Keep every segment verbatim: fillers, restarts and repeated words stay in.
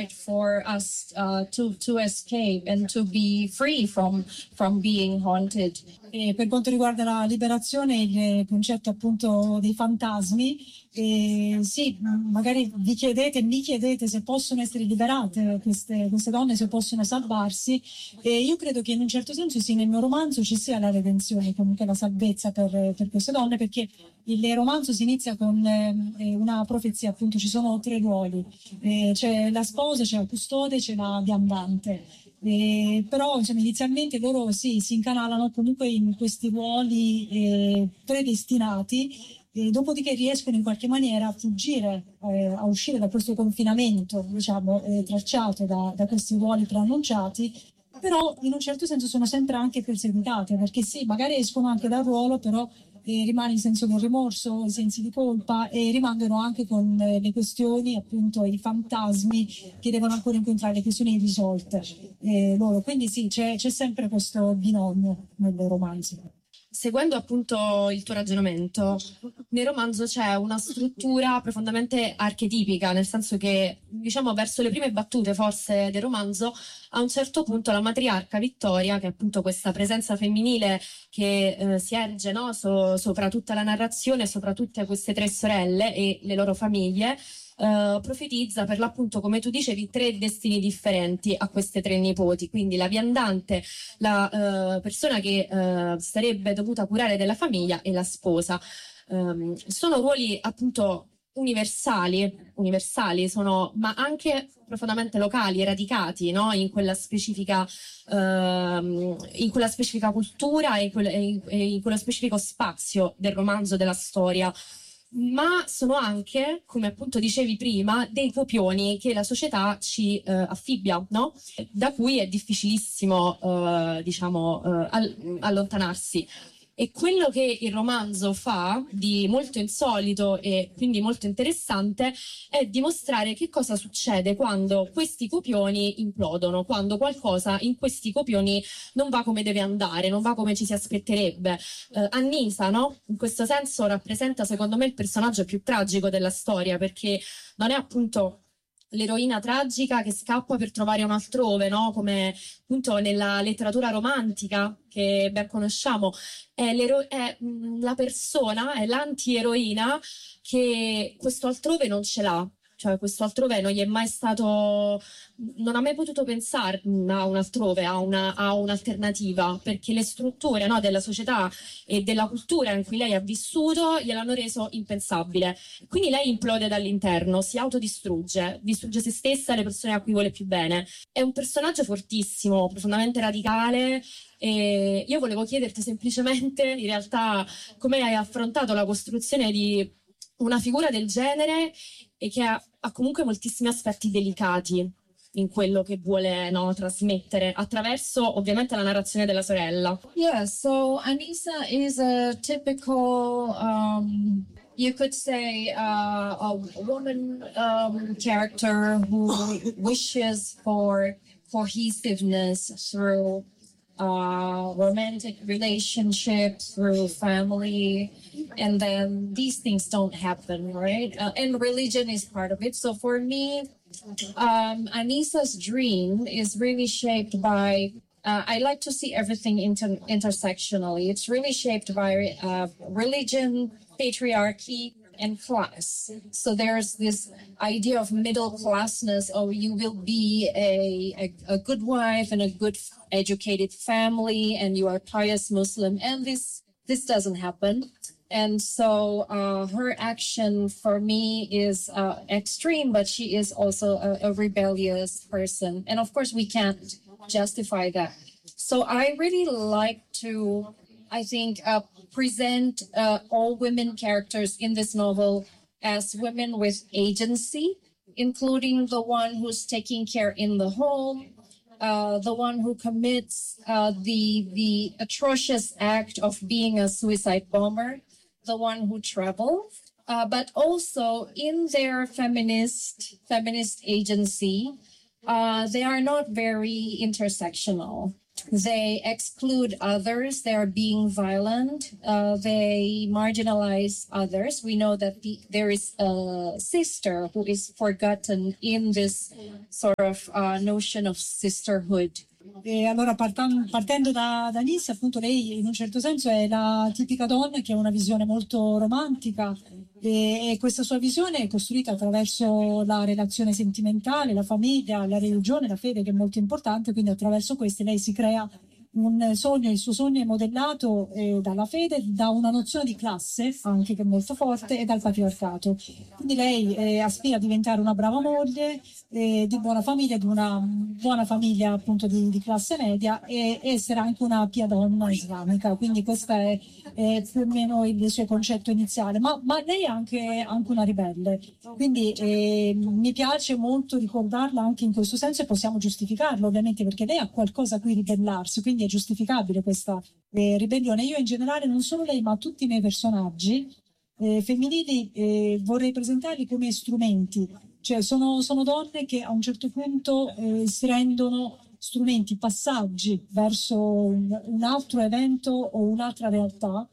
market for us uh, to, to escape and to be free from, from being haunted. E per quanto riguarda la liberazione, il concetto appunto dei fantasmi, e sì, magari vi chiedete, mi chiedete se possono essere liberate queste, queste donne, se possono salvarsi, e io credo che in un certo senso sì, nel mio romanzo ci sia la redenzione, comunque la salvezza per, per queste donne, perché il romanzo si inizia con eh, una profezia, appunto ci sono tre ruoli, eh, c'è la sposa, c'è la custode, c'è la viandante. Eh, però insomma, inizialmente loro sì, si incanalano comunque in questi ruoli eh, predestinati, e dopodiché riescono in qualche maniera a fuggire, eh, a uscire da questo confinamento, diciamo, eh, tracciato da, da questi ruoli preannunciati, però in un certo senso sono sempre anche perseguitate, perché sì, magari escono anche dal ruolo, però eh, rimane il senso del rimorso, i sensi di colpa, e rimangono anche con eh, le questioni, appunto i fantasmi che devono ancora incontrare, le questioni irrisolte eh, loro. Quindi sì, c'è, c'è sempre questo binomio nel romanzo. Seguendo appunto il tuo ragionamento, nel romanzo c'è una struttura profondamente archetipica, nel senso che, diciamo, verso le prime battute forse del romanzo, a un certo punto la matriarca Vittoria, che è appunto questa presenza femminile che eh, si erge, no, so, sopra tutta la narrazione, sopra tutte queste tre sorelle e le loro famiglie, Uh, profetizza per l'appunto, come tu dicevi, tre destini differenti a queste tre nipoti. Quindi la viandante, la uh, persona che uh, sarebbe dovuta curare della famiglia, e la sposa. Um, sono ruoli appunto universali, universali sono, ma anche profondamente locali, radicati, no? in quella specifica uh, in quella specifica cultura e in, quel, in, in quello specifico spazio del romanzo, della storia. Ma sono anche, come appunto dicevi prima, dei copioni che la società ci eh, affibbia, no? Da cui è difficilissimo, eh, diciamo, eh, all- allontanarsi. E quello che il romanzo fa di molto insolito e quindi molto interessante è dimostrare che cosa succede quando questi copioni implodono, quando qualcosa in questi copioni non va come deve andare, non va come ci si aspetterebbe. Eh, Annisa, no? In questo senso rappresenta secondo me il personaggio più tragico della storia, perché non è appunto l'eroina tragica che scappa per trovare un altrove, no? Come appunto nella letteratura romantica che ben conosciamo, è, è mh, la persona, è l'antieroina che questo altrove non ce l'ha. Cioè questo altrove non gli è mai stato, non ha mai potuto pensare a un altrove, a, una, a un'alternativa, perché le strutture, no, della società e della cultura in cui lei ha vissuto gliel'hanno reso impensabile. Quindi lei implode dall'interno, si autodistrugge, distrugge se stessa e le persone a cui vuole più bene. È un personaggio fortissimo, profondamente radicale. E io volevo chiederti semplicemente, in realtà, come hai affrontato la costruzione di una figura del genere e che ha, ha comunque moltissimi aspetti delicati in quello che vuole, no, trasmettere attraverso ovviamente la narrazione della sorella. Yeah, so Anissa is a typical, um, you could say, uh, a woman um, character who wishes for cohesiveness through uh, romantic relationship, through family, and then these things don't happen, right? Uh, and religion is part of it. So for me, um, Anissa's dream is really shaped by, uh, I like to see everything inter- intersectionally. It's really shaped by uh, religion, patriarchy, and class. So there's this idea of middle classness. Oh, you will be a, a, a good wife and a good educated family, and you are pious Muslim. And this this doesn't happen. And so uh, her action for me is uh, extreme, but she is also a, a rebellious person. And of course, we can't justify that. So I really like to, I think, uh, present uh, all women characters in this novel as women with agency, including the one who's taking care in the home, uh, the one who commits uh, the the atrocious act of being a suicide bomber, the one who travels, uh, but also in their feminist feminist agency, uh, they are not very intersectional. they exclude others, they are being violent, uh, they marginalize others. We know that the, there is a sister who is forgotten in this sort of uh, notion of sisterhood. E allora partan- partendo da, da Nisse, appunto lei in un certo senso è la tipica donna che ha una visione molto romantica e, e questa sua visione è costruita attraverso la relazione sentimentale, la famiglia, la religione, la fede che è molto importante, quindi attraverso queste lei si crea un sogno, il suo sogno è modellato eh, dalla fede, da una nozione di classe anche che è molto forte e dal patriarcato. Quindi lei eh, aspira a diventare una brava moglie eh, di buona famiglia, di una buona famiglia appunto di, di classe media e essere anche una pia donna islamica. Quindi questo è, è più o meno il suo concetto iniziale. Ma, ma lei è anche, anche una ribelle, quindi eh, mi piace molto ricordarla anche in questo senso e possiamo giustificarlo ovviamente perché lei ha qualcosa a cui ribellarsi, quindi è giustificabile questa eh, ribellione. Io in generale, non solo lei, ma tutti i miei personaggi eh, femminili eh, vorrei presentarli come strumenti, cioè sono, sono donne che a un certo punto eh, si rendono strumenti, passaggi verso un, un altro evento o un'altra realtà.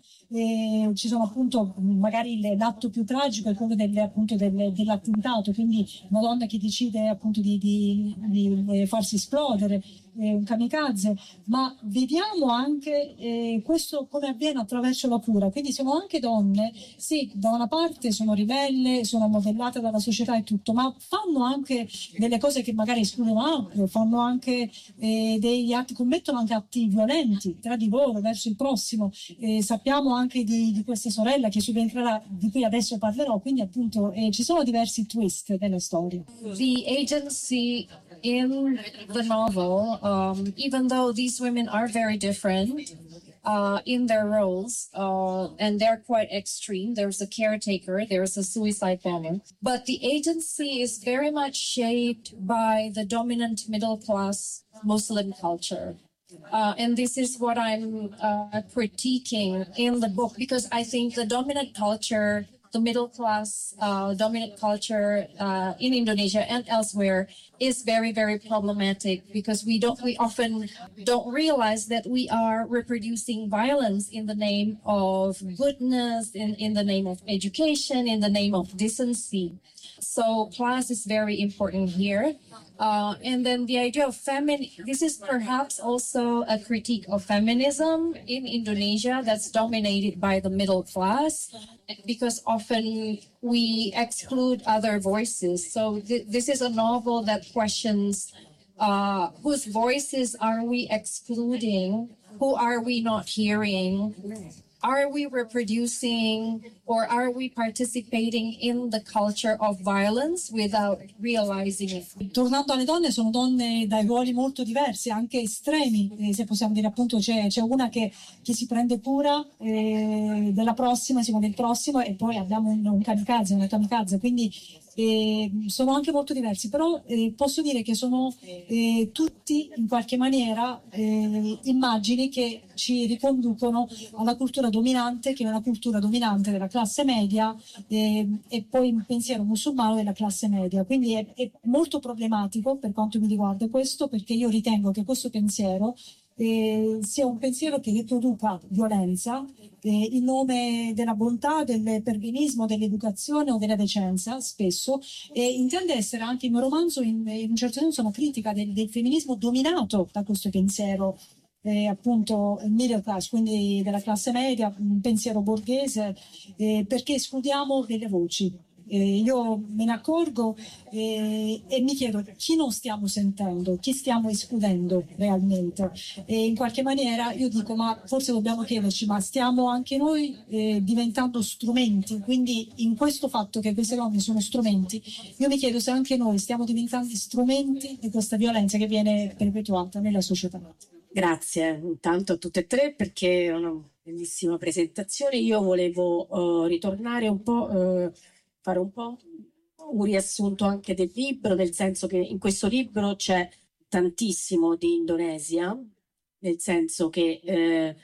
E ci sono appunto magari l'atto più tragico è quello del, appunto del, dell'attentato, quindi una donna che decide appunto di, di, di farsi esplodere, eh, un kamikaze, ma vediamo anche eh, questo come avviene attraverso la cura, quindi sono anche donne, sì, da una parte sono ribelle, sono modellate dalla società e tutto, ma fanno anche delle cose che magari escludono altro, fanno anche eh, degli atti, commettono anche atti violenti tra di loro, verso il prossimo. Eh, sappiamo anche di, di questa sorella che subentrerà, di cui adesso parlerò, quindi appunto eh, ci sono diversi twist nella storia. The agency in the novel, um, even though these women are very different uh, in their roles, uh, and they're quite extreme. There's a caretaker, there's a suicide bomber, but the agency is very much shaped by the dominant middle class Muslim culture. Uh, and this is what I'm uh, critiquing in the book, because I think the dominant culture, the middle class uh, dominant culture uh, in Indonesia and elsewhere is very, very problematic, because we don't, we often don't realize that we are reproducing violence in the name of goodness, in, in the name of education, in the name of decency. So class is very important here. Uh, and then the idea of femin, this is perhaps also a critique of feminism in Indonesia that's dominated by the middle class, because often we exclude other voices. So th- this is a novel that questions uh, whose voices are we excluding, who are we not hearing? Are we reproducing or are we participating in the culture of violence without realizing it? Tornando alle donne, sono donne dai ruoli molto diversi, anche estremi, eh, se possiamo dire appunto c'è, c'è una che, che si prende cura eh, della prossima, siamo del prossimo e poi abbiamo un, un kamikaze, una kamikaze, quindi eh, sono anche molto diversi, però eh, posso dire che sono eh, tutti in qualche maniera eh, immagini che ci riconducono alla cultura dominante, che è una cultura dominante della classe media eh, e poi un pensiero musulmano della classe media. Quindi è, è molto problematico per quanto mi riguarda questo, perché io ritengo che questo pensiero eh, sia un pensiero che riproduca violenza eh, in nome della bontà, del perbenismo, dell'educazione o della decenza spesso, e intende essere anche il mio romanzo in, in un certo senso una critica del, del femminismo dominato da questo pensiero eh, appunto middle class, quindi della classe media, un pensiero borghese, eh, perché escludiamo delle voci. Eh, io me ne accorgo eh, e mi chiedo chi non stiamo sentendo, chi stiamo escludendo realmente, e in qualche maniera io dico ma forse dobbiamo chiederci ma stiamo anche noi eh, diventando strumenti, quindi in questo fatto che queste donne sono strumenti io mi chiedo se anche noi stiamo diventando strumenti di questa violenza che viene perpetuata nella società. Grazie intanto a tutte e tre perché è una bellissima presentazione. Io volevo uh, ritornare un po', uh, fare un po' un riassunto anche del libro, nel senso che in questo libro c'è tantissimo di Indonesia, nel senso che eh,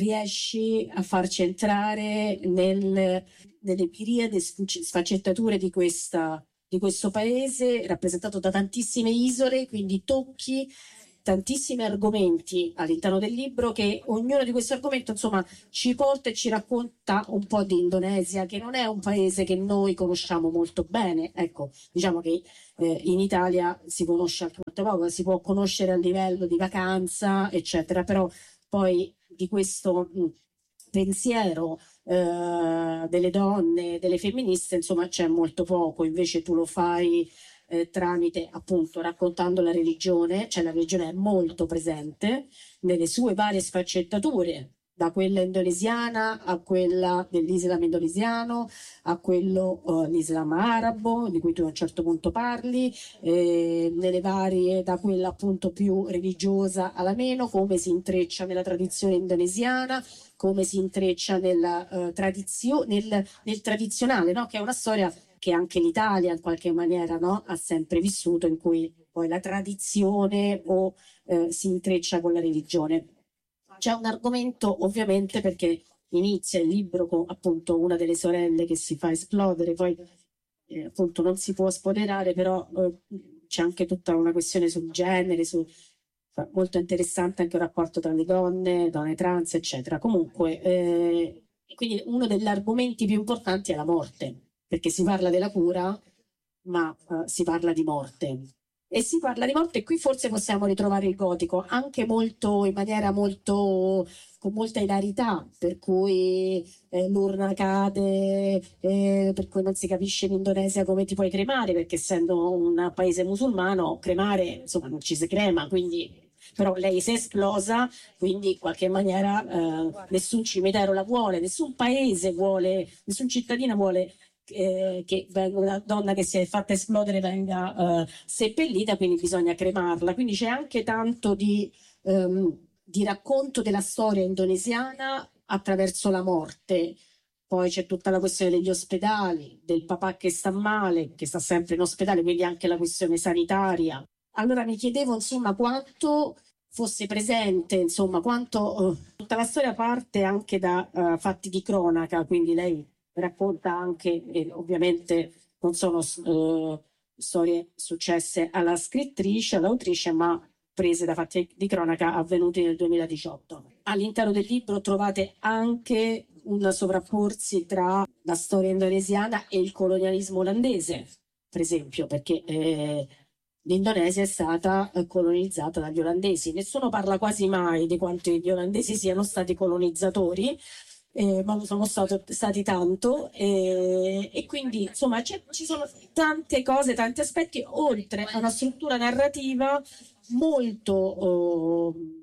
riesci a farci entrare nel, nelle miriadi sfaccettature di, questa, di questo paese rappresentato da tantissime isole, quindi tocchi tantissimi argomenti all'interno del libro, che ognuno di questi argomenti insomma ci porta e ci racconta un po' di Indonesia, che non è un paese che noi conosciamo molto bene. Ecco, diciamo che eh, in Italia si conosce anche molto poco, si può conoscere a livello di vacanza eccetera, però poi di questo mh, pensiero eh, delle donne, delle femministe, insomma c'è molto poco. Invece tu lo fai eh, tramite, appunto, raccontando la religione, cioè la religione è molto presente nelle sue varie sfaccettature, da quella indonesiana a quella dell'Islam indonesiano, a quello uh, l'Islam arabo, di cui tu a un certo punto parli, eh, nelle varie, da quella appunto più religiosa alla meno, come si intreccia nella tradizione indonesiana, come si intreccia nella, uh, tradizio- nel, nel tradizionale, no? Che è una storia che anche l'Italia in qualche maniera, no? Ha sempre vissuto, in cui poi la tradizione o eh, si intreccia con la religione. C'è un argomento, ovviamente, perché inizia il libro con appunto una delle sorelle che si fa esplodere, poi eh, appunto non si può spoilerare, però eh, c'è anche tutta una questione sul genere, su, molto interessante anche il rapporto tra le donne, donne trans, eccetera. Comunque, eh, quindi uno degli argomenti più importanti è la morte, perché si parla della cura, ma eh, si parla di morte. E si parla di morte, e qui forse possiamo ritrovare il gotico, anche molto in maniera molto, con molta ilarità, per cui eh, l'urna cade, eh, per cui non si capisce in Indonesia come ti puoi cremare, perché essendo un paese musulmano, cremare, insomma, non ci si crema, quindi... Però lei si è esplosa, quindi in qualche maniera eh, nessun cimitero la vuole, nessun paese vuole, nessun cittadino vuole Eh, che venga, una donna che si è fatta esplodere venga eh, seppellita, quindi bisogna cremarla. Quindi c'è anche tanto di, ehm, di racconto della storia indonesiana attraverso la morte. Poi c'è tutta la questione degli ospedali, del papà che sta male, che sta sempre in ospedale, quindi anche la questione sanitaria. Allora mi chiedevo insomma quanto fosse presente, insomma quanto eh, tutta la storia parte anche da uh, fatti di cronaca, quindi lei racconta anche, e ovviamente non sono uh, storie successe alla scrittrice, all'autrice, ma prese da fatti di cronaca avvenuti nel duemiladiciotto. All'interno del libro trovate anche un sovrapporsi tra la storia indonesiana e il colonialismo olandese, per esempio, perché eh, l'Indonesia è stata colonizzata dagli olandesi. Nessuno parla quasi mai di quanto gli olandesi siano stati colonizzatori, eh, ma sono stato, stati tanto, eh, e quindi insomma ci sono tante cose, tanti aspetti, oltre a una struttura narrativa molto eh,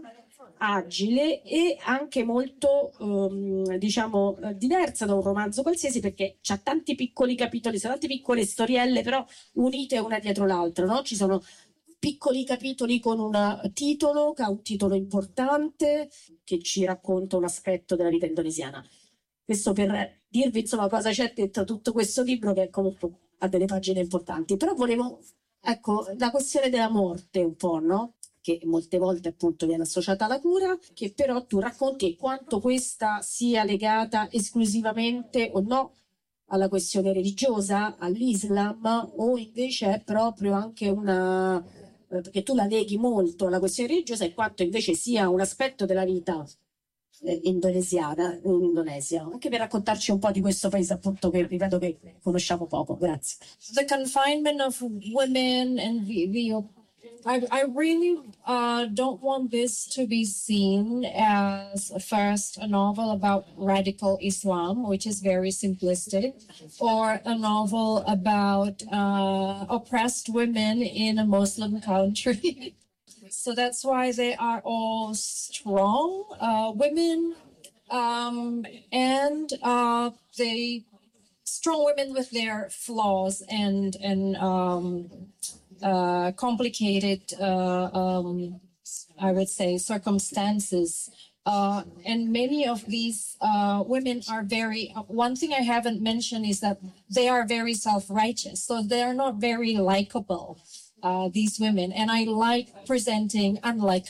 agile e anche molto ehm, diciamo diversa da un romanzo qualsiasi, perché c'ha tanti piccoli capitoli, sono tante piccole storielle però unite una dietro l'altra, no? Ci sono piccoli capitoli con un titolo che ha un titolo importante che ci racconta un aspetto della vita indonesiana. Questo per dirvi insomma cosa c'è dentro tutto questo libro, che comunque ha delle pagine importanti. Però volevo, ecco, la questione della morte un po', no? Che molte volte appunto viene associata alla cura, che però tu racconti quanto questa sia legata esclusivamente o no alla questione religiosa, all'Islam, o invece è proprio anche una, eh, perché tu la leghi molto alla questione religiosa, e quanto invece sia un aspetto della vita eh, indonesiana, in Indonesia, anche per raccontarci un po' di questo paese appunto che ripeto che conosciamo poco. Grazie. The confinement of women and the, the I, I really uh, don't want this to be seen as first a novel about radical Islam, which is very simplistic, or a novel about uh, oppressed women in a Muslim country. So that's why they are all strong uh, women, um, and uh, they strong women with their flaws and and um, uh, complicated, uh, um, I would say, circumstances. Uh, and many of these uh, women are very, uh, one thing I haven't mentioned is that they are very self-righteous. So they're not very likable, uh, these women. And I like presenting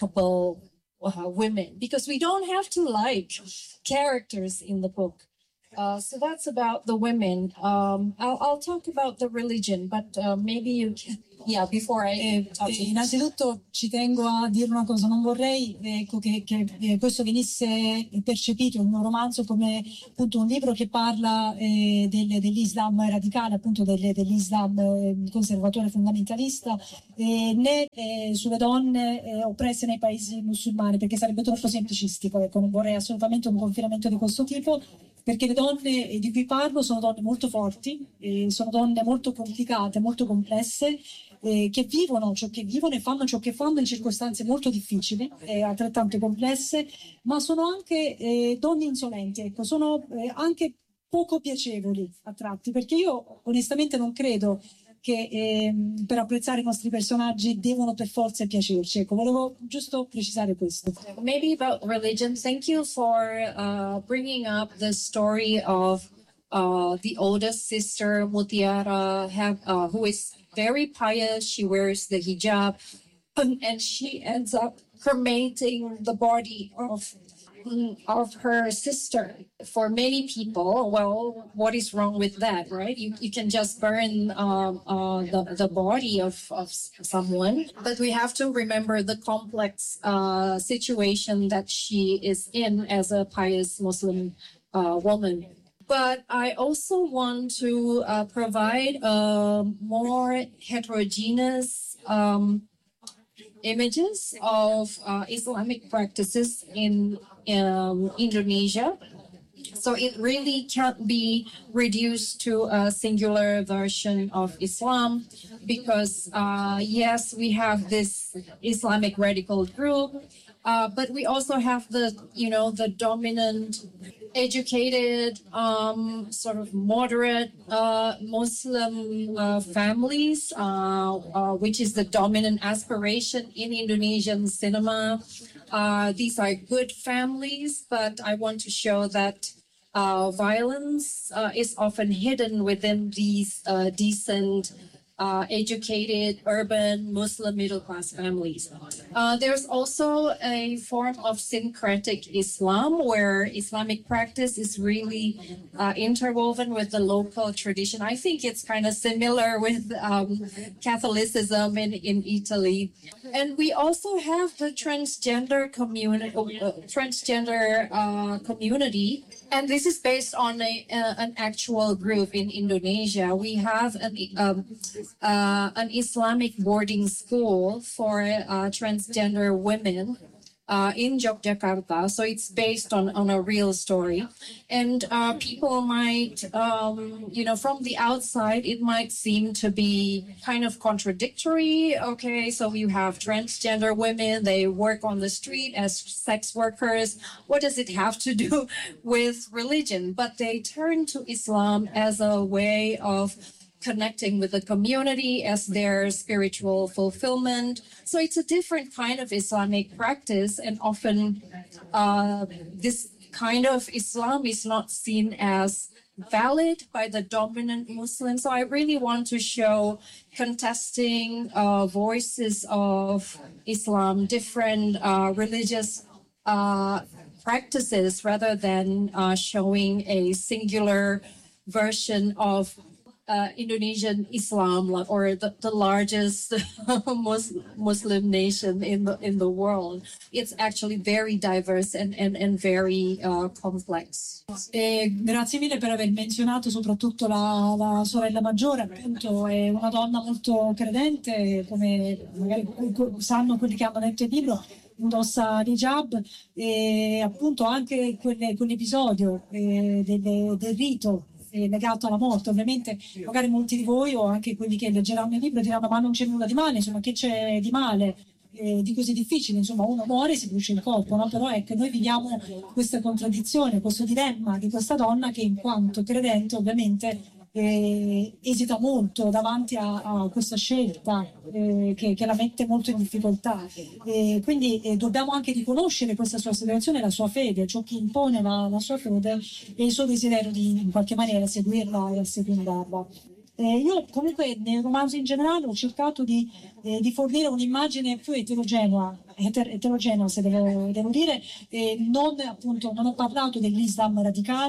unlikable uh, women, because we don't have to like characters in the book. Uh, so that's about the women. Um, I'll, I'll talk about the religion, but uh, maybe you can, yeah, before I Eh, talk eh, innanzitutto ci tengo a dire una cosa, non vorrei ecco, che, che eh, questo venisse percepito, il mio romanzo, come appunto un libro che parla eh, del, dell'Islam radicale, appunto del, dell'Islam eh, conservatore fondamentalista, eh, né eh, sulle donne eh, oppresse nei paesi musulmani, perché sarebbe troppo semplicistico, ecco, non vorrei assolutamente un confinamento di questo tipo, perché le donne di cui parlo sono donne molto forti, eh, sono donne molto complicate, molto complesse, eh, che vivono ciò che vivono e fanno ciò che fanno in circostanze molto difficili e altrettanto complesse, ma sono anche eh, donne insolenti, ecco, sono eh, anche poco piacevoli a tratti, perché io onestamente non credo che ehm, per apprezzare i nostri personaggi devono per forza piacerci. Ecco, volevo giusto precisare questo. maybe about religion. Thank you for uh, bringing up the story of uh, the oldest sister, Mutiara, have, uh, who is very pious. She wears the hijab, and, and she ends up cremating the body of of her sister. For many people, well, what is wrong with that, right? You, you can just burn um, uh, the, the body of, of someone. But we have to remember the complex uh, situation that she is in as a pious Muslim uh, woman. But I also want to uh, provide a more heterogeneous um, images of uh, Islamic practices in um, Indonesia. So it really can't be reduced to a singular version of Islam because, uh, yes, we have this Islamic radical group, uh, but we also have the, you know, the dominant educated, um, sort of moderate uh, Muslim uh, families, uh, uh, which is the dominant aspiration in Indonesian cinema. Uh, these are good families, but I want to show that uh, violence uh, is often hidden within these uh, decent, uh, educated, urban Muslim middle-class families. Uh, there's also a form of syncretic Islam where Islamic practice is really uh, interwoven with the local tradition. I think it's kind of similar with um, Catholicism in, in Italy. And we also have the transgender community, uh, transgender uh, community. And this is based on a, uh, an actual group in Indonesia. We have an, um, uh, an Islamic boarding school for uh, transgender women uh, in Yogyakarta. So it's based on, on a real story. And uh, people might, um, you know, from the outside, it might seem to be kind of contradictory. Okay, so you have transgender women, they work on the street as sex workers. What does it have to do with religion? But they turn to Islam as a way of connecting with the community as their spiritual fulfillment. So it's a different kind of Islamic practice, and often uh, this kind of Islam is not seen as valid by the dominant Muslims. So I really want to show contesting uh, voices of Islam, different uh, religious uh, practices, rather than uh, showing a singular version of Uh, Indonesian Islam, or the, the largest Muslim nation in the in the world. It's actually very diverse and, and, and very uh, complex. E grazie mille per aver menzionato soprattutto la, la sorella maggiore, appunto è una donna molto credente, come magari sanno quelli che hanno letto il libro, indossa l'hijab, e appunto anche quelle, quell'episodio eh, del, del rito legato alla morte. Ovviamente magari molti di voi o anche quelli che leggeranno il libro diranno: ma non c'è nulla di male, insomma, che c'è di male, eh, di così difficile, insomma, uno muore e si brucia il corpo, no? Però ecco, noi viviamo questa contraddizione, questo dilemma di questa donna che in quanto credente ovviamente eh, esita molto davanti a, a questa scelta eh, che, che la mette molto in difficoltà, e quindi eh, dobbiamo anche riconoscere questa sua situazione, la sua fede, ciò che impone la, la sua fede e il suo desiderio di in qualche maniera seguirla e assecondarla. Eh, io comunque nel romanzo in generale ho cercato di, eh, di fornire un'immagine più eterogenea, eter- eterogenea se devo, devo dire, e non, appunto, non ho parlato dell'Islam radicale,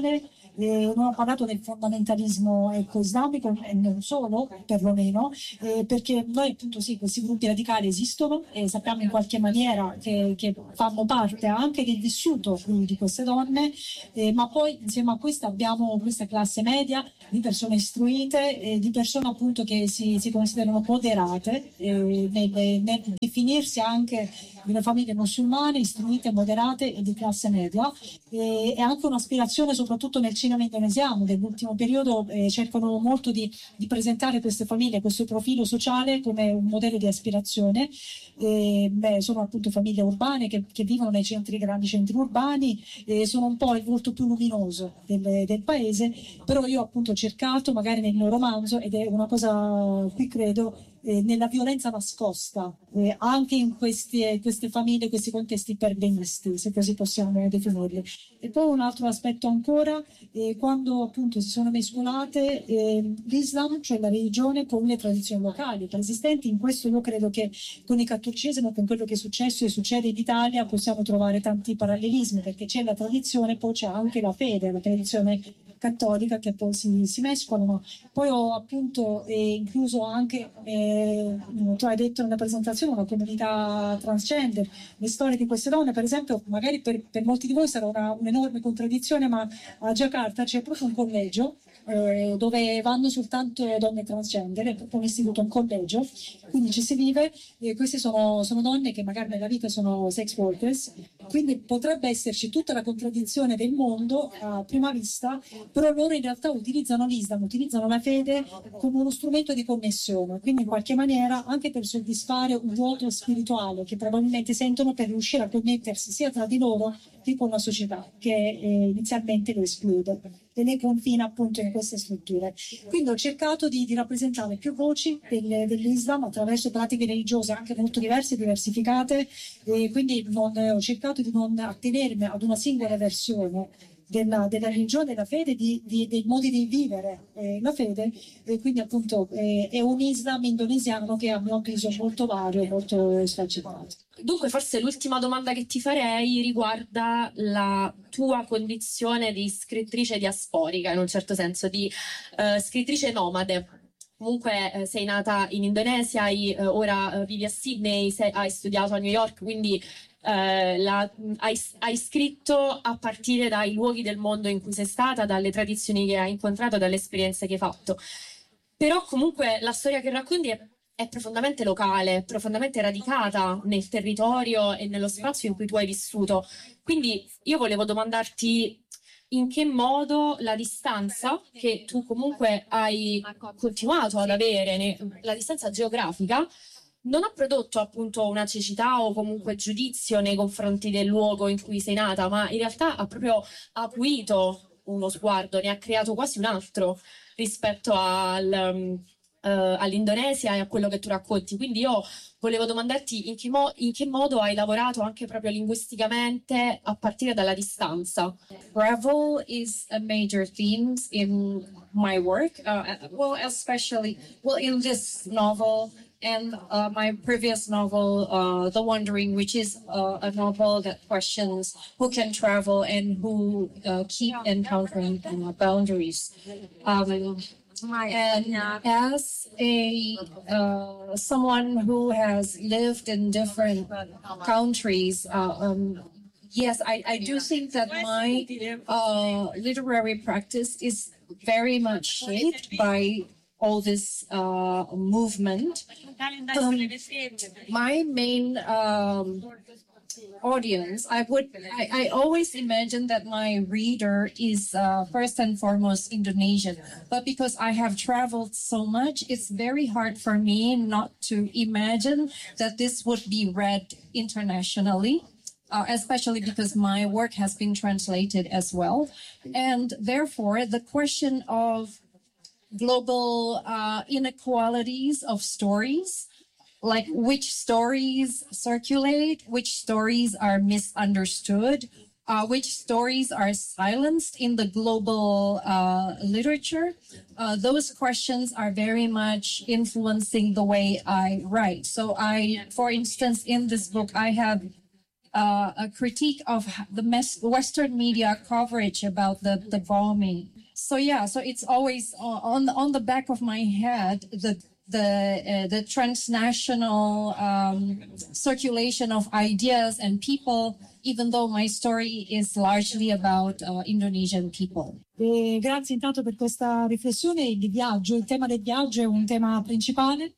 eh, non ho parlato del fondamentalismo ecco, islamico e non solo, perlomeno, eh, perché noi appunto sì, questi gruppi radicali esistono e sappiamo in qualche maniera che, che fanno parte anche del vissuto di queste donne, eh, ma poi insieme a questo abbiamo questa classe media di persone istruite, eh, di persone appunto che si, si considerano moderate, eh, nel, nel definirsi anche di una famiglia musulmane, istruite, moderate e di classe media, e, e anche un'aspirazione soprattutto nel cinema indonesiano dell'ultimo periodo, eh, cercano molto di, di presentare queste famiglie, questo profilo sociale come un modello di aspirazione. Eh, beh, sono appunto famiglie urbane che, che vivono nei centri, grandi centri urbani, eh, sono un po' il volto più luminoso del, del paese, però io appunto ho cercato magari nel mio romanzo, ed è una cosa qui credo, eh, nella violenza nascosta, eh, anche in questi, queste famiglie, questi contesti perbenisti, se così possiamo definirli. E poi un altro aspetto ancora, eh, quando appunto si sono mescolate eh, l'Islam, cioè la religione, con le tradizioni locali preesistenti. In questo io credo che con il cattolicesimo, con quello che è successo e succede in Italia, possiamo trovare tanti parallelismi, perché c'è la tradizione, poi c'è anche la fede, la tradizione cattolica che poi si, si mescolano. Poi ho appunto eh, incluso anche, eh, tu hai detto nella presentazione, una comunità transgender, le storie di queste donne, per esempio, magari per, per molti di voi sarà una, un'enorme contraddizione, ma a Jakarta c'è proprio un collegio eh, dove vanno soltanto donne transgender, è proprio un istituto, un collegio, quindi ci si vive, e queste sono, sono donne che magari nella vita sono sex workers, quindi potrebbe esserci tutta la contraddizione del mondo a prima vista, però loro in realtà utilizzano l'Islam, utilizzano la fede come uno strumento di connessione, quindi in qualche maniera anche per soddisfare un vuoto spirituale che probabilmente sentono, per riuscire a connettersi sia tra di loro che con la società che eh, inizialmente lo esclude e le confina appunto in queste strutture. Quindi ho cercato di, di rappresentare più voci del, dell'Islam attraverso pratiche religiose anche molto diverse e diversificate, e quindi non, ho cercato di non attenermi ad una singola versione della, della religione, della fede, di, di, dei modi di vivere eh, la fede, e quindi appunto eh, è un Islam indonesiano che a mio avviso è molto vario, molto sfaccettato. Dunque, forse l'ultima domanda che ti farei riguarda la tua condizione di scrittrice diasporica, in un certo senso, di uh, scrittrice nomade. Comunque eh, sei nata in Indonesia, hai, eh, ora eh, vivi a Sydney, sei, hai studiato a New York, quindi eh, la, hai, hai scritto a partire dai luoghi del mondo in cui sei stata, dalle tradizioni che hai incontrato, dalle esperienze che hai fatto. Però comunque la storia che racconti è è profondamente locale, profondamente radicata nel territorio e nello spazio in cui tu hai vissuto. Quindi io volevo domandarti in che modo la distanza che tu comunque hai continuato ad avere, la distanza geografica, non ha prodotto appunto una cecità o comunque giudizio nei confronti del luogo in cui sei nata, ma in realtà ha proprio acuito uno sguardo, ne ha creato quasi un altro rispetto al... Um, Uh, all'Indonesia e a quello che tu racconti. Quindi io volevo domandarti in che, mo- in che modo hai lavorato anche proprio linguisticamente a partire dalla distanza. Travel is a major theme in my work, uh, well, especially well in this novel and uh, my previous novel, uh, The Wandering, which is uh, a novel that questions who can travel and who uh, keep encountering uh, boundaries. Um, And as a uh, someone who has lived in different countries, uh, um, yes, I, I do think that my uh, literary practice is very much shaped by all this uh, movement. Um, my main um, audience, I would, I, I always imagine that my reader is uh, first and foremost Indonesian. But because I have traveled so much, it's very hard for me not to imagine that this would be read internationally. Uh, especially because my work has been translated as well. And therefore, the question of global uh, inequalities of stories, like which stories circulate, which stories are misunderstood, uh, which stories are silenced in the global uh, literature. Uh, those questions are very much influencing the way I write. So I, for instance, in this book, I have uh, a critique of the mes- Western media coverage about the, the bombing. So yeah, so it's always on on the back of my head, the the uh, the transnational um, circulation of ideas and people, even though my story is largely about uh, Indonesian people. E grazie intanto per questa riflessione di viaggio. Il tema del viaggio è un tema principale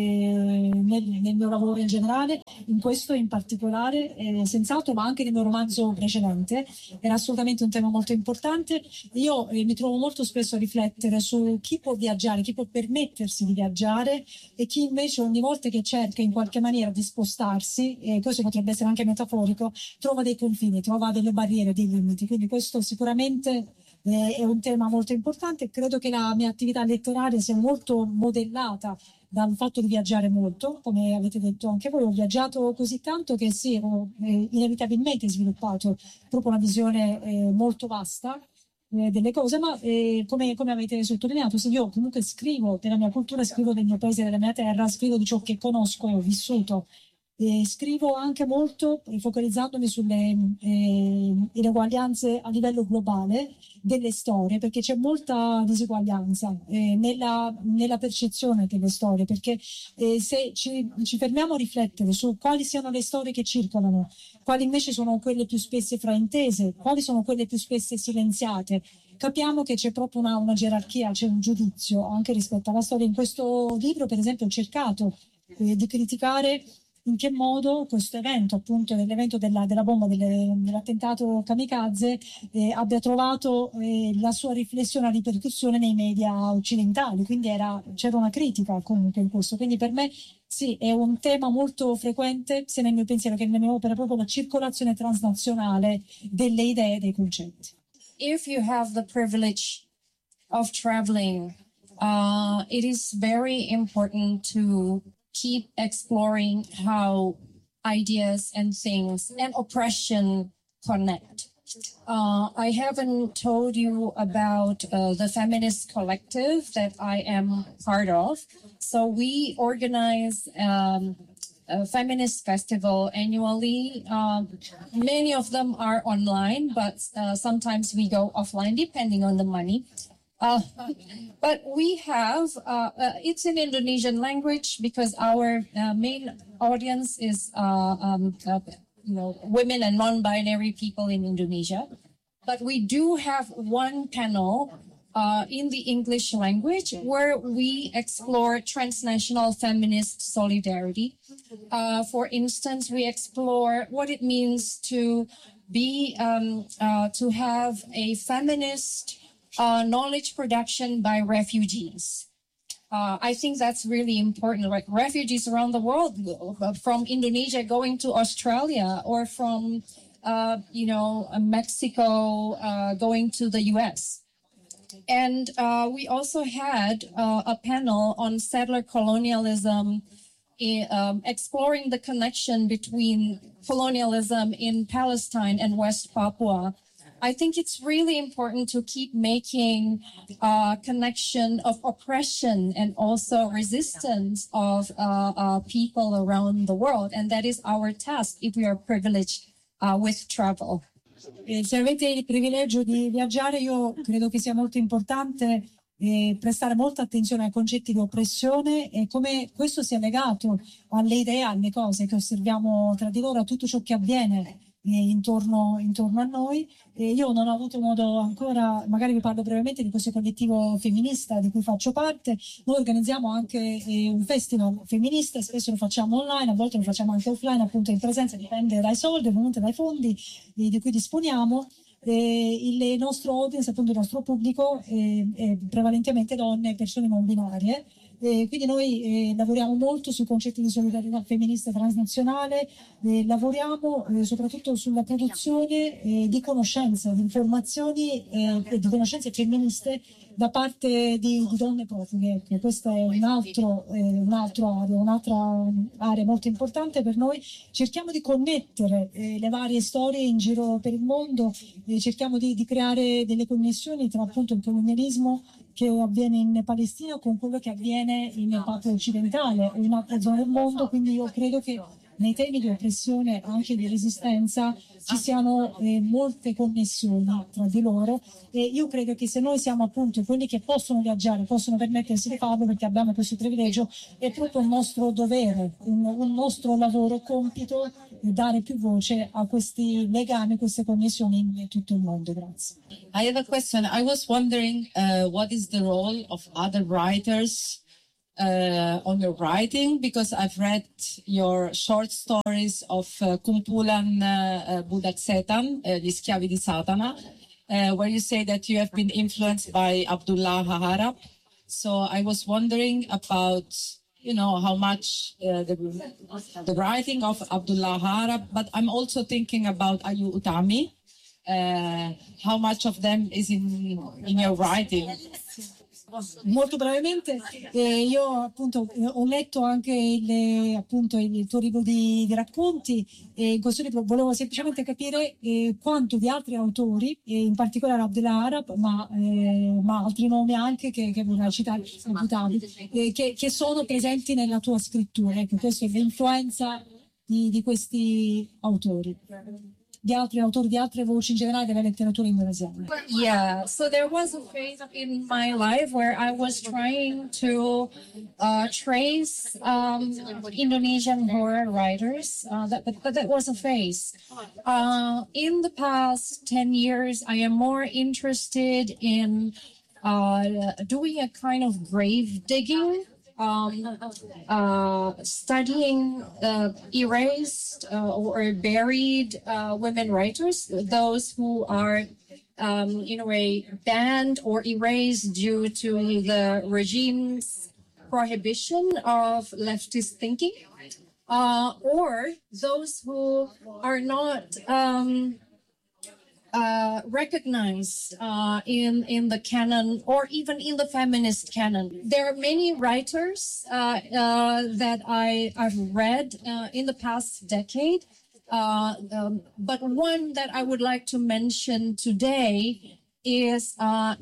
eh, nel, nel mio lavoro in generale, in questo in particolare, eh, senz'altro, ma anche nel mio romanzo precedente. Era assolutamente un tema molto importante. Io eh, mi trovo molto spesso a riflettere su chi può viaggiare, chi può permettersi di viaggiare e chi invece ogni volta che cerca in qualche maniera di spostarsi, e questo potrebbe essere anche metaforico, trova dei confini, trova delle barriere, dei limiti. Quindi questo sicuramente Eh, è un tema molto importante. Credo che la mia attività letteraria sia molto modellata dal fatto di viaggiare molto, come avete detto anche voi. Ho viaggiato così tanto che sì, ho eh, inevitabilmente sviluppato proprio una visione eh, molto vasta eh, delle cose, ma eh, come, come avete sottolineato, se io comunque scrivo della mia cultura, scrivo del mio paese, della mia terra, scrivo di ciò che conosco e ho vissuto. E scrivo anche molto focalizzandomi sulle eh, ineguaglianze a livello globale delle storie, perché c'è molta diseguaglianza eh, nella, nella percezione delle storie, perché eh, se ci, ci fermiamo a riflettere su quali siano le storie che circolano, quali invece sono quelle più spesse fraintese, quali sono quelle più spesse silenziate, capiamo che c'è proprio una, una gerarchia, c'è un giudizio anche rispetto alla storia. In questo libro, per esempio, ho cercato eh, di criticare in che modo questo evento, appunto l'evento della, della bomba, delle, dell'attentato kamikaze, eh, abbia trovato eh, la sua riflessione, la ripercussione nei media occidentali. Quindi era, c'era una critica comunque in questo. Quindi per me sì, è un tema molto frequente sia nel mio pensiero che nella mia opera, proprio la circolazione transnazionale delle idee e dei concetti. If you have the privilege of traveling, uh, it is very important to keep exploring how ideas and things and oppression connect. Uh, I haven't told you about uh, the feminist collective that I am part of. So we organize um, a feminist festival annually. Um, many of them are online, but uh, sometimes we go offline depending on the money. Uh, but we have, uh, uh, it's in Indonesian language because our uh, main audience is, uh, um, uh, you know, women and non-binary people in Indonesia. But we do have one panel uh, in the English language where we explore transnational feminist solidarity. Uh, for instance, we explore what it means to be, um, uh, to have a feminist Uh, knowledge production by refugees. Uh, I think that's really important. Like refugees around the world, from Indonesia going to Australia, or from, uh, you know, Mexico uh, going to the U S. And uh, we also had uh, a panel on settler colonialism, in, um, exploring the connection between colonialism in Palestine and West Papua. I think it's really important to keep making a connection of oppression and also resistance of uh, uh, people around the world. And that is our task if we are privileged uh, with travel. E se avete il privilegio di viaggiare, io credo che sia molto importante eh, prestare molta attenzione ai concetti di oppressione e come questo sia legato alle idee, alle cose che osserviamo tra di loro, a tutto ciò che avviene Intorno, intorno a noi. E io non ho avuto modo ancora, magari vi parlo brevemente di questo collettivo femminista di cui faccio parte. Noi organizziamo anche eh, un festival femminista, spesso lo facciamo online, a volte lo facciamo anche offline, appunto in presenza, dipende dai soldi, ovviamente dai fondi eh, di cui disponiamo. Eh, il nostro audience, appunto il nostro pubblico è, è prevalentemente donne, persone non binarie. Eh, quindi noi eh, lavoriamo molto sui concetti di solidarietà femminista transnazionale, eh, lavoriamo eh, soprattutto sulla produzione eh, di conoscenze, di informazioni eh, e di conoscenze femministe da parte di, di donne profughe. Questo è un altro, eh, un altro area, un'altra area molto importante per noi. Cerchiamo di connettere eh, le varie storie in giro per il mondo, eh, cerchiamo di, di creare delle connessioni tra appunto il colonialismo che avviene in Palestina con quello che avviene in parte occidentale o in altre zone del mondo. Quindi io credo che nei temi di oppressione, anche di resistenza, ci siano eh, molte connessioni tra di loro, e io credo che se noi siamo appunto quelli che possono viaggiare, possono permettersi di farlo perché abbiamo questo privilegio, è proprio un nostro dovere, un, un nostro lavoro, compito, dare più voce a questi legami, queste connessioni in tutto il mondo. Grazie. I have a question. I was wondering uh, what is the role of other writers uh, on your writing, because I've read your short stories of uh, Kumpulan uh, Budak Setan, uh, Gli Schiavi di Satana, uh, where you say that you have been influenced by Abdullah Harab. So I was wondering about, you know, how much uh, the, the writing of Abdullah Harab, but I'm also thinking about Ayu Utami. Uh, how much of them is in, in your writing? Molto brevemente, eh, io appunto eh, ho letto anche il, appunto, il tuo libro di, di racconti, e in questo libro volevo semplicemente capire eh, quanto di altri autori, eh, in particolare Abdullah Harab, ma, eh, ma altri nomi anche che, che vorrei citare, eh, che, che sono presenti nella tua scrittura. Ecco, questa è l'influenza di, di questi autori, di altri autori, di altre voci in generale della letteratura indonesiana. Yeah, so there was a phase in my life where I was trying to uh, trace um, Indonesian horror writers, uh, that, but, but that was a phase. Uh, in the past ten years, I am more interested in uh, doing a kind of grave digging. Um, uh, studying uh, erased uh, or buried uh, women writers, those who are um, in a way banned or erased due to the regime's prohibition of leftist thinking, uh, or those who are not um, Uh, recognized uh, in in the canon or even in the feminist canon. There are many writers uh, uh, that I I've read uh, in the past decade, uh, um, but one that I would like to mention today is uh,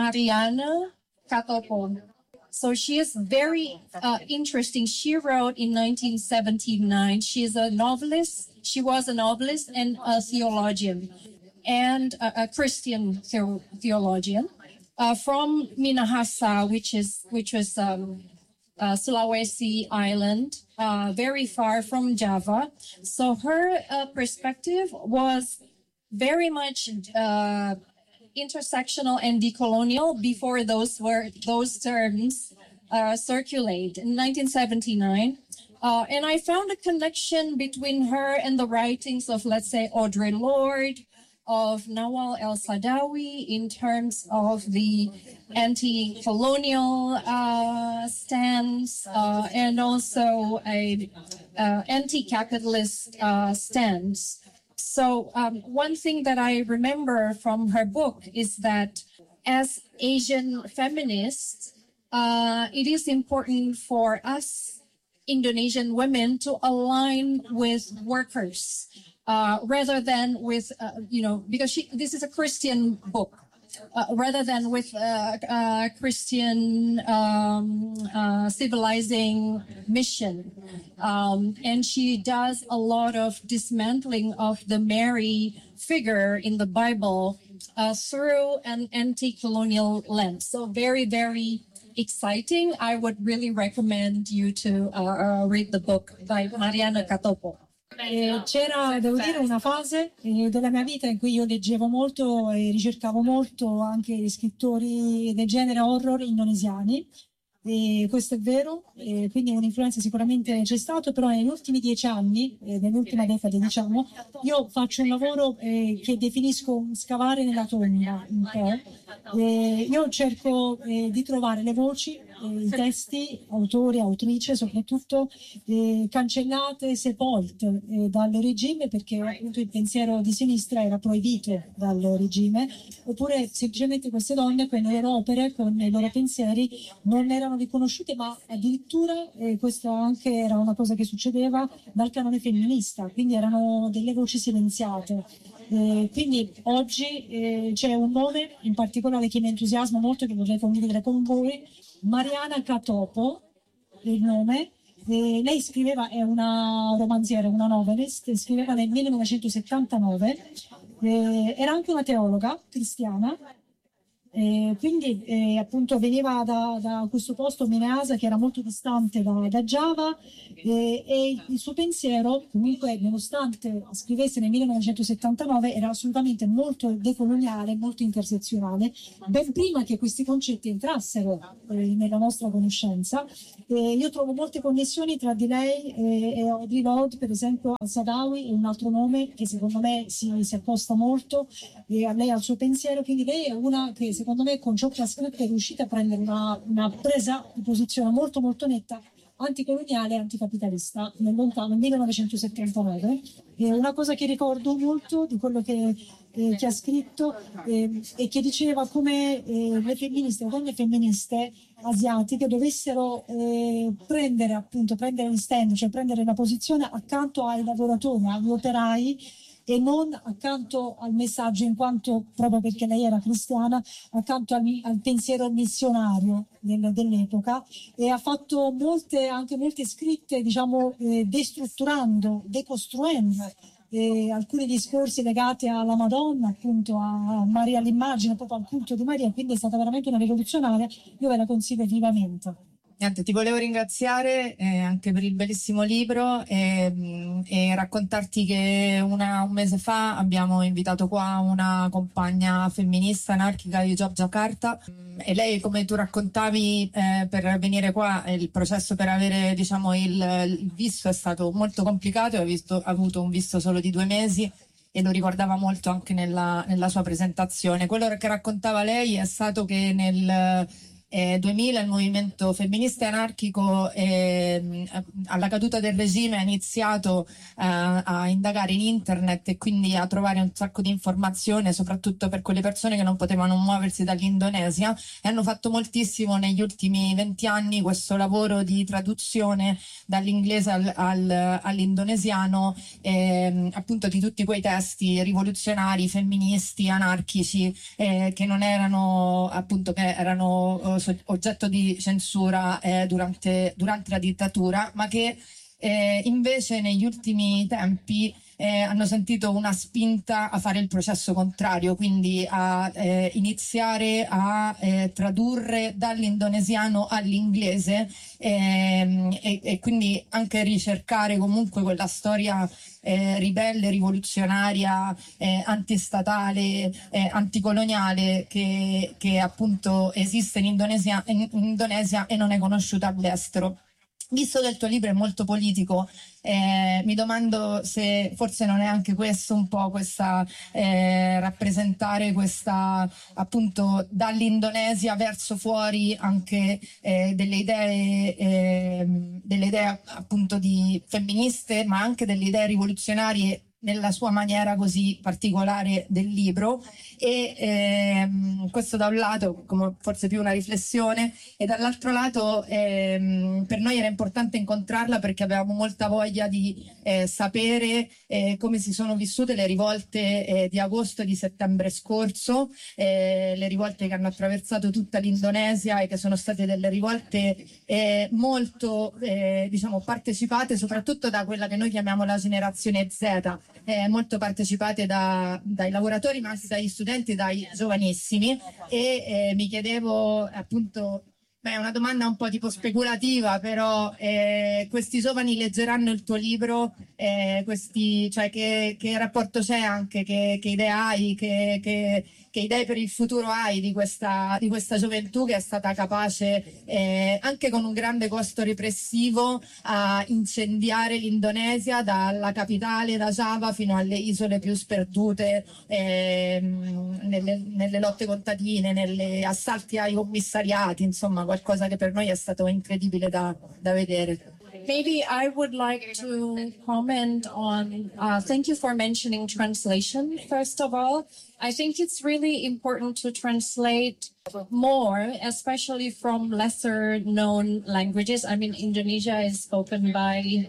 Mariana Katopo. So she is very uh, interesting. She wrote in nineteen seventy-nine. She is a novelist. She was a novelist and a theologian, and a, a Christian the- theologian uh, from Minahasa, which is which was um, uh, Sulawesi Island, uh, very far from Java. So her uh, perspective was very much uh, intersectional and decolonial before those were those terms uh, circulate in nineteen seventy-nine. Uh, and I found a connection between her and the writings of, let's say, Audre Lorde, of Nawal El-Saadawi in terms of the anti-colonial uh, stance uh, and also a uh, anti-capitalist uh, stance. So um, one thing that I remember from her book is that as Asian feminists, uh, it is important for us Indonesian women to align with workers. Uh, rather than with, uh, you know, because she, this is a Christian book, uh, rather than with uh, uh, Christian um, uh, civilizing mission. Um, and she does a lot of dismantling of the Mary figure in the Bible uh, through an anti-colonial lens. So very, very exciting. I would really recommend you to uh, uh, read the book by Mariana Katopo. Eh, c'era, devo dire, una fase eh, della mia vita in cui io leggevo molto e ricercavo molto anche scrittori del genere horror indonesiani, e questo è vero, e quindi un'influenza sicuramente c'è stato, però negli ultimi dieci anni, eh, nell'ultima decade diciamo, io faccio un lavoro eh, che definisco scavare nella tomba un po'. Eh, io cerco eh, di trovare le voci, eh, i testi, autori, autrice soprattutto, eh, cancellate, sepolte eh, dal regime perché appunto il pensiero di sinistra era proibito dal regime, oppure semplicemente queste donne con le loro opere, con i loro pensieri non erano riconosciute, ma addirittura eh, questa anche era una cosa che succedeva dal canone femminista, quindi erano delle voci silenziate. Eh, quindi oggi eh, c'è un nome in particolare che mi entusiasma molto, che vorrei condividere con voi, Mariana Katopo, il nome, Eh, lei scriveva, è una romanziera, una novelist, scriveva nel millenovecentosettantanove, eh, era anche una teologa cristiana. Eh, quindi eh, appunto veniva da, da questo posto Mineasa che era molto distante da, da Java, eh, e il suo pensiero comunque, nonostante scrivesse nel millenovecentosettantanove, era assolutamente molto decoloniale, molto intersezionale, ben prima che questi concetti entrassero eh, nella nostra conoscenza. Eh, io trovo molte connessioni tra di lei e, e Audre Lorde, per esempio Al-Sadawi è un altro nome che secondo me si, si accosta molto eh, a lei, al suo pensiero, quindi lei è una che secondo me con ciò che ha scritto è riuscita a prendere una, una presa di posizione molto molto netta, anticoloniale e anticapitalista nel lontano millenovecentosettantanove. E una cosa che ricordo molto di quello che, eh, che ha scritto eh, è che diceva come eh, le femministe, le donne femministe asiatiche dovessero eh, prendere appunto prendere il stand, cioè prendere la posizione accanto ai lavoratori, agli operai, e non accanto al messaggio, in quanto, proprio perché lei era cristiana, accanto al, al pensiero missionario del, dell'epoca, e ha fatto molte, anche molte scritte, diciamo, eh, destrutturando, decostruendo eh, alcuni discorsi legati alla Madonna, appunto a Maria, all'immagine, proprio al culto di Maria, quindi è stata veramente una rivoluzionaria, io ve la consiglio vivamente. Niente, ti volevo ringraziare eh, anche per il bellissimo libro e, mh, e raccontarti che una, un mese fa abbiamo invitato qua una compagna femminista anarchica di Yogyakarta, mh, e lei, come tu raccontavi, eh, per venire qua il processo per avere, diciamo, il, il visto è stato molto complicato, ha, visto, ha avuto un visto solo di due mesi e lo ricordava molto anche nella, nella sua presentazione. Quello che raccontava lei è stato che nel Eh, duemila il movimento femminista e anarchico eh, alla caduta del regime ha iniziato eh, a indagare in internet e quindi a trovare un sacco di informazione, soprattutto per quelle persone che non potevano muoversi dall'Indonesia, e hanno fatto moltissimo negli ultimi venti anni questo lavoro di traduzione dall'inglese al, al, all'indonesiano, eh, appunto di tutti quei testi rivoluzionari, femministi, anarchici, eh, che non erano, appunto, che erano oggetto di censura eh, durante, durante la dittatura, ma che eh, invece negli ultimi tempi eh, hanno sentito una spinta a fare il processo contrario, quindi a eh, iniziare a eh, tradurre dall'indonesiano all'inglese ehm, e, e quindi anche ricercare comunque quella storia eh, ribelle, rivoluzionaria, eh, antistatale, eh, anticoloniale che, che appunto esiste in Indonesia, in Indonesia e non è conosciuta all'estero. Visto che il tuo libro è molto politico, eh, mi domando se forse non è anche questo un po' questa eh, rappresentare questa, appunto, dall'Indonesia verso fuori anche eh, delle idee eh, delle idee appunto di femministe, ma anche delle idee rivoluzionarie nella sua maniera così particolare del libro. E ehm, questo da un lato come forse più una riflessione, e dall'altro lato ehm, per noi era importante incontrarla perché avevamo molta voglia di eh, sapere eh, come si sono vissute le rivolte eh, di agosto e di settembre scorso, eh, le rivolte che hanno attraversato tutta l'Indonesia e che sono state delle rivolte eh, molto eh, diciamo partecipate, soprattutto da quella che noi chiamiamo la generazione Z, eh, molto partecipate da, dai lavoratori ma anche dagli studenti, dai giovanissimi. E eh, mi chiedevo appunto, beh, una domanda un po' tipo speculativa, però eh, questi giovani leggeranno il tuo libro, eh, questi, cioè che, che rapporto c'è anche, che, che idee hai, che, che, che idee per il futuro hai di questa, di questa gioventù che è stata capace eh, anche con un grande costo repressivo a incendiare l'Indonesia dalla capitale, da Java, fino alle isole più sperdute, eh, nelle, nelle lotte contadine, negli assalti ai commissariati, insomma qualcosa che per noi è stato incredibile da, da vedere. Maybe I would like to comment on, uh, thank you for mentioning translation, first of all. I think it's really important to translate more, especially from lesser known languages. I mean, Indonesia is spoken by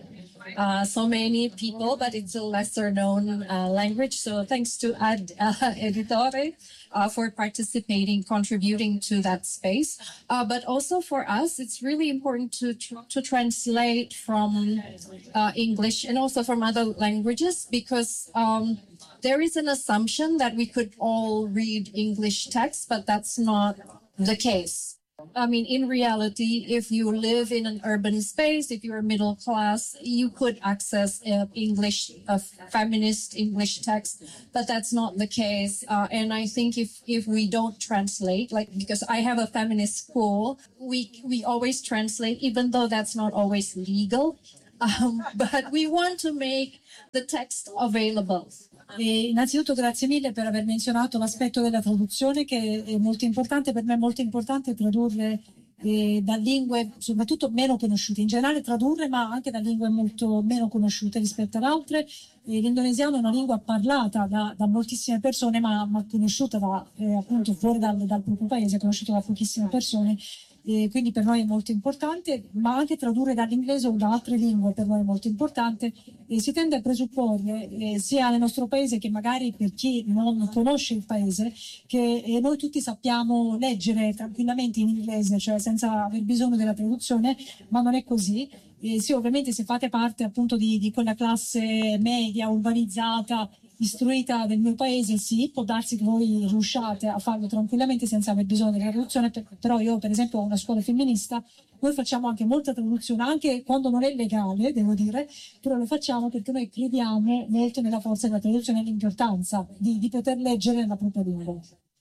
uh, so many people, but it's a lesser known uh, language. So thanks to Ad uh, Editore uh, for participating, contributing to that space. Uh, but also for us, it's really important to tr- to translate from uh, English and also from other languages, because um, there is an assumption that we could all read English text, but that's not the case. I mean, in reality, if you live in an urban space, if you're middle class, you could access uh, English, uh, feminist English text, but that's not the case. Uh, and I think if, if we don't translate, like, because I have a feminist school, we, we always translate, even though that's not always legal. Um, but we want to make the text available. E innanzitutto grazie mille per aver menzionato l'aspetto della traduzione, che è molto importante. Per me è molto importante tradurre eh, da lingue soprattutto meno conosciute, in generale tradurre, ma anche da lingue molto meno conosciute rispetto ad altre. E l'indonesiano è una lingua parlata da, da moltissime persone, ma, ma conosciuta da, eh, appunto fuori dal, dal proprio paese, conosciuta da pochissime persone. E quindi per noi è molto importante, ma anche tradurre dall'inglese o da altre lingue per noi è molto importante. E si tende a presupporre eh, sia nel nostro paese, che magari per chi non conosce il paese, che eh, noi tutti sappiamo leggere tranquillamente in inglese, cioè senza aver bisogno della traduzione, ma non è così. Eh, sì, ovviamente se fate parte appunto di, di quella classe media, urbanizzata, istruita del mio paese, sì, può darsi che voi riusciate a farlo tranquillamente senza aver bisogno della traduzione, però io per esempio ho una scuola femminista, noi facciamo anche molta traduzione, anche quando non è legale, devo dire, però lo facciamo perché noi crediamo molto nella forza della traduzione e l'importanza di, di poter leggere la propria lingua.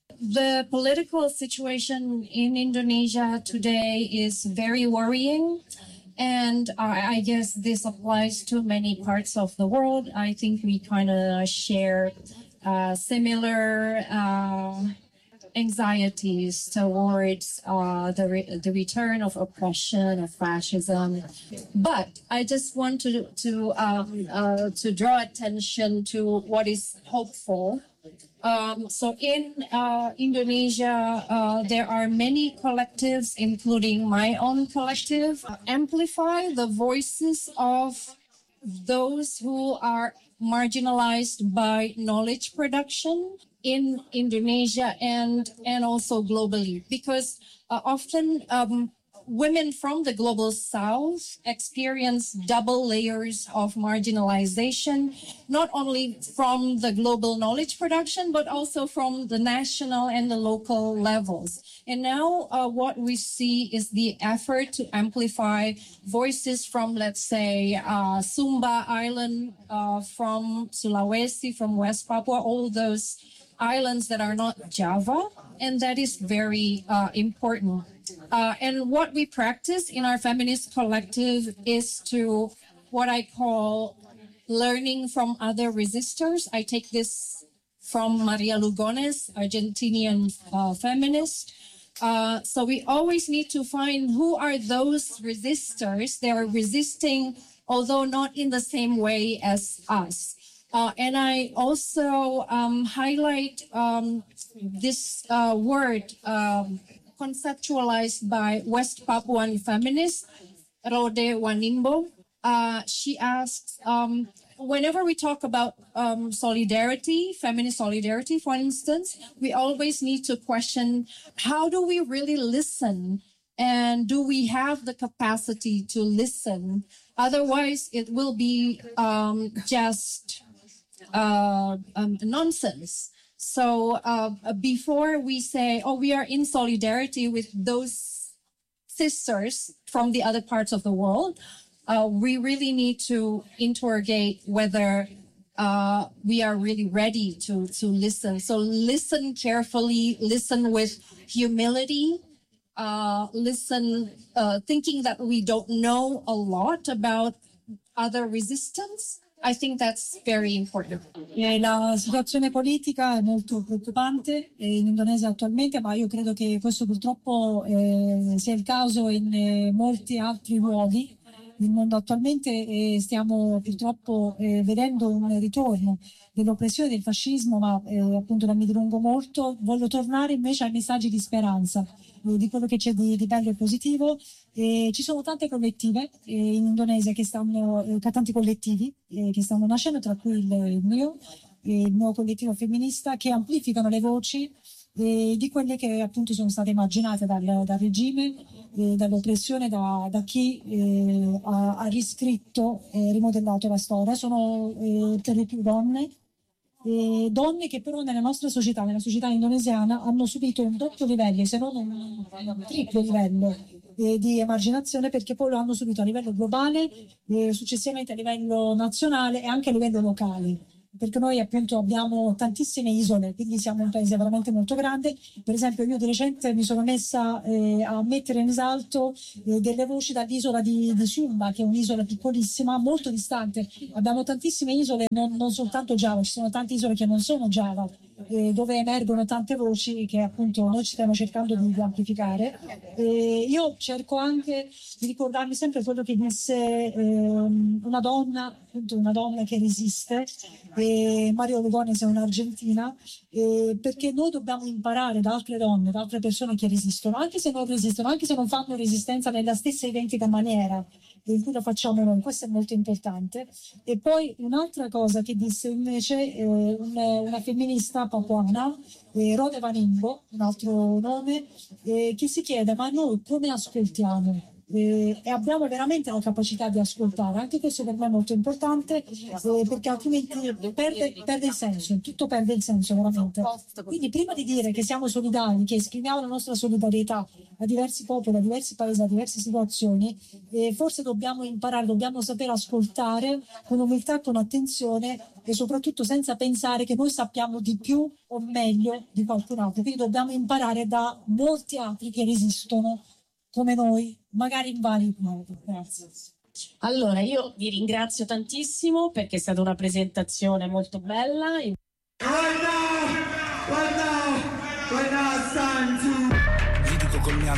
The political situation in Indonesia today is very worrying. And I, I guess this applies to many parts of the world. I think we kind of share uh, similar uh, anxieties towards uh, the re- the return of oppression, of fascism. But I just want to to um, uh, to draw attention to what is hopeful. Um, so in uh, Indonesia, uh, there are many collectives, including my own collective, uh, amplify the voices of those who are marginalized by knowledge production in Indonesia and, and also globally. Because uh, often um, women from the global south experience double layers of marginalization, not only from the global knowledge production, but also from the national and the local levels. And now uh, what we see is the effort to amplify voices from, let's say, uh, Sumba Island, uh, from Sulawesi, from West Papua, all those islands that are not Java, and that is very uh, important. Uh, and what we practice in our feminist collective is to what I call learning from other resistors. I take this from Maria Lugones, Argentinian uh, feminist. Uh, so we always need to find who are those resistors. They are resisting, although not in the same way as us. Uh, and I also um, highlight um, this uh, word um, conceptualized by West Papuan feminist, Rode Wanimbo. Uh, she asks, um, whenever we talk about um, solidarity, feminist solidarity, for instance, we always need to question, how do we really listen? And do we have the capacity to listen? Otherwise, it will be um, just uh, um, nonsense. So uh, before we say, oh, we are in solidarity with those sisters from the other parts of the world, uh, we really need to interrogate whether uh, we are really ready to, to listen. So listen carefully, listen with humility, uh, listen uh, thinking that we don't know a lot about other resistance. I think that's very important. E la situazione politica è molto preoccupante in Indonesia attualmente, ma io credo che questo purtroppo eh, sia il caso in eh, molti altri luoghi. il mondo attualmente e stiamo purtroppo eh, vedendo un ritorno dell'oppressione del fascismo, ma eh, appunto non mi dilungo molto. Voglio tornare invece ai messaggi di speranza, eh, di quello che c'è di, di bello e positivo. E ci sono tante collettive eh, in Indonesia che stanno, eh, tanti collettivi eh, che stanno nascendo, tra cui il, il mio, eh, il nuovo collettivo femminista, che amplificano le voci eh, di quelle che appunto sono state immaginate dal, dal regime, eh, dall'oppressione, da, da chi eh, ha, ha riscritto e rimodellato la storia. Sono eh, per le più donne, eh, donne che però nella nostra società, nella società indonesiana, hanno subito un doppio livello, se non un, un triplo livello eh, di emarginazione, perché poi lo hanno subito a livello globale, eh, successivamente a livello nazionale e anche a livello locale. Perché noi appunto abbiamo tantissime isole, quindi siamo un paese veramente molto grande. Per esempio io di recente mi sono messa eh, a mettere in risalto eh, delle voci dall'isola di, di Sumba, che è un'isola piccolissima, molto distante. Abbiamo tantissime isole, non, non soltanto Giava, ci sono tante isole che non sono Giava, eh, dove emergono tante voci che appunto noi stiamo cercando di, di amplificare. Eh, io cerco anche di ricordarmi sempre quello che disse eh, una donna, appunto una donna che resiste, e Mario Lugones è un'argentina, eh, perché noi dobbiamo imparare da altre donne, da altre persone che resistono, anche se non resistono, anche se non fanno resistenza nella stessa identica maniera in cui lo facciamo noi. Questo è molto importante. E poi un'altra cosa che disse invece eh, un, una femminista papuana, eh, Rode Vanimbo, un altro nome, eh, che si chiede: ma noi come ascoltiamo? Eh, e abbiamo veramente la capacità di ascoltare. Anche questo per me è molto importante, eh, perché altrimenti perde, perde il senso, tutto perde il senso veramente. Quindi prima di dire che siamo solidali, che esprimiamo la nostra solidarietà a diversi popoli, a diversi paesi, a diverse situazioni, eh, forse dobbiamo imparare, dobbiamo saper ascoltare con umiltà, con attenzione e soprattutto senza pensare che noi sappiamo di più o meglio di qualcun altro. Quindi dobbiamo imparare da molti altri che resistono come noi, magari in vari modi. Grazie. Allora, io vi ringrazio tantissimo perché è stata una presentazione molto bella. Right now, right now, right now it's time to... Con mia